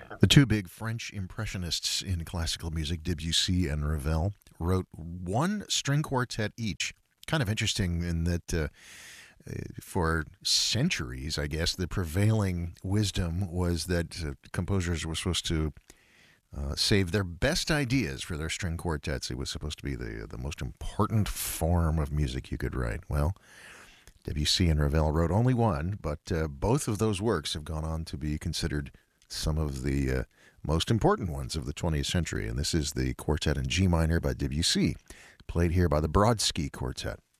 The two big French impressionists in classical music, Debussy and Ravel, wrote one string quartet each. Kind of interesting in that for centuries, I guess, the prevailing wisdom was that composers were supposed to save their best ideas for their string quartets. It was supposed to be the most important form of music you could write. Well, Debussy and Ravel wrote only one, but both of those works have gone on to be considered some of the most important ones of the 20th century. And this is the Quartet in G minor by Debussy, played here by the Brodsky Quartet.